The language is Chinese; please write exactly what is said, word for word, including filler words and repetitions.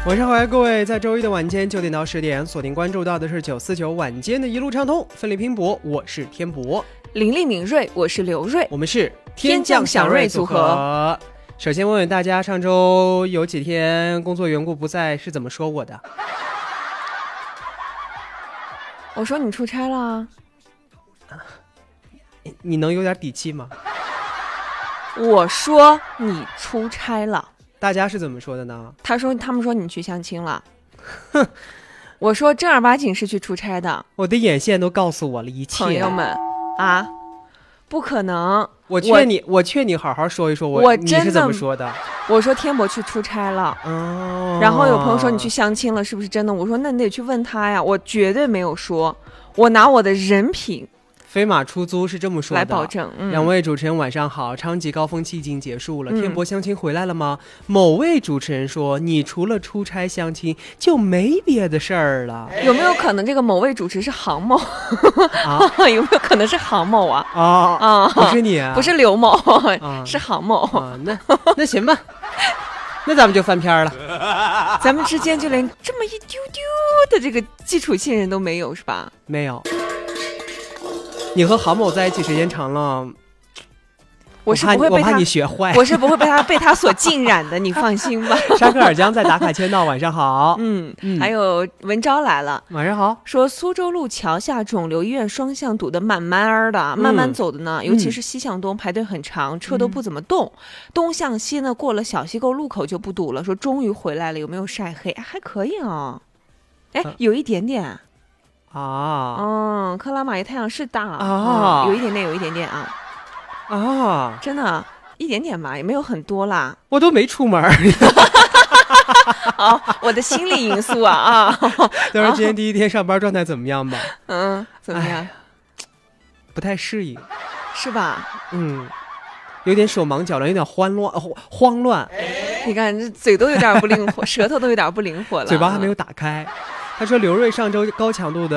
晚上好呀，各位，在周一的晚间九点到十点，锁定关注到的是九四九晚间的一路畅通，奋力拼搏，我是天博， 凌厉敏锐，我是刘锐， 我们是天降祥瑞组合。首先问问大家，上周有几天工作缘故不在，是怎么说我的？ 我说你出差了， 你能有点底气吗？ 我说你出差了， 大家是怎么说的呢？ 他说他们说你去相亲了，哼，我说正儿八经是去出差的。 我的眼线都告诉我了一切。 朋友们啊，不可能！ 我劝你，我, 我劝你好好说一说我， 我你是怎么说的？ 我说天博去出差了， 哦， 然后有朋友说你去相亲了，是不是真的？我说那你得去问他呀，我绝对没有说，我拿我的人品。 飞马出租是这么说的， 来保证。嗯、 两位主持人晚上好，超级高峰期已经结束了， 嗯、 天博相亲回来了吗？某位主持人说，你除了出差相亲就没别的事儿了。 有没有可能这个某位主持是杭某啊？有没有可能是杭某啊？ 啊啊，不是你、啊， 不是刘某， 啊、 是杭某。 啊、那那行吧，那咱们就翻篇了。 咱们之间就连这么一丢丢的这个基础信任都没有，是吧？ 没有。你和杭某在一起时间长了， 我是不会被他， 我怕你学坏， 我是不会被他被他所浸染的，你放心吧。 沙克尔江在打卡签到，晚上好。 嗯嗯，还有文昭来了， 晚上好。 说苏州路桥下肿瘤医院双向堵得慢慢的，嗯、慢慢走的呢，尤其是西向东排队很长，嗯、车都不怎么动。东向西呢，过了小西沟路口就不堵了。说终于回来了，有没有晒黑？还可以哦，哎，啊、有一点点。 啊， 嗯，克拉玛依太阳是大啊、 嗯，有一点点，有一点点啊， 啊， 真的，一点点吧，也没有很多啦。 我都没出门。 哦，我的心理因素啊啊！ 都说今天第一天上班状态怎么样吧？ 嗯，怎么样？ 不太适应， 是吧？ 嗯，有点手忙脚乱，有点慌乱，慌乱。 你看，这嘴都有点不灵活，舌头都有点不灵活了， 嘴巴还没有打开。他说刘锐上周高强度的